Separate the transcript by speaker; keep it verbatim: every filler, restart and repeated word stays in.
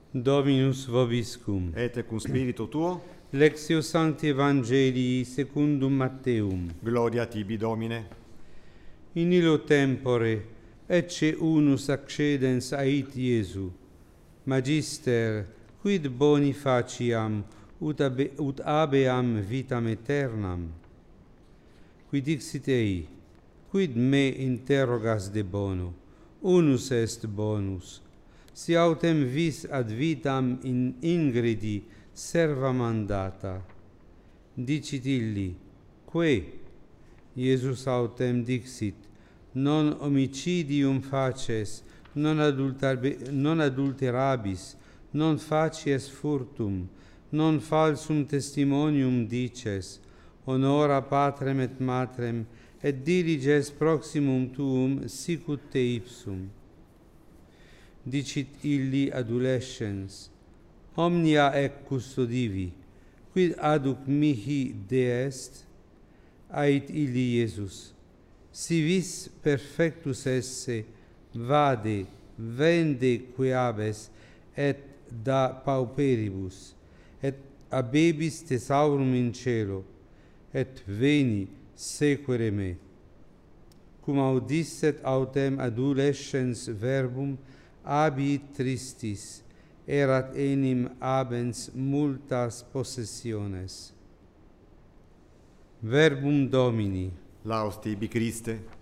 Speaker 1: Dominus vobiscum.
Speaker 2: Et cum spiritu tuo,
Speaker 1: Lectio Sancti Evangelii secundum Matteum.
Speaker 2: gloria tibi, Domine.
Speaker 1: In illo tempore ecce unus accedens ait Iesu, Magister, quid boni faciam, ut, abe, ut habeam vitam aeternam? Qui dixit ei, quid me interrogas de bono? Unus est bonus. Si autem vis ad vitam in ingredi serva mandata. Dicit illi, quae? Iesus autem dixit, non homicidium faces, non, non adulterabis, non facies furtum, non falsum testimonium dices, honora patrem et matrem, et diliges proximum tuum sicut te ipsum. Dicit illi adolescens, omnia ec custodivi, quid aduc mihi deest? Ait illi Iesus, si vis perfectus esse, vade, vende que habes, et da pauperibus, et abebis thesaurum in cielo, et veni sequere me. Cum audisset autem adolescens verbum, abiit tristis, erat enim abens multas possessiones. Verbum Domini.
Speaker 2: Laus tibi, Christe.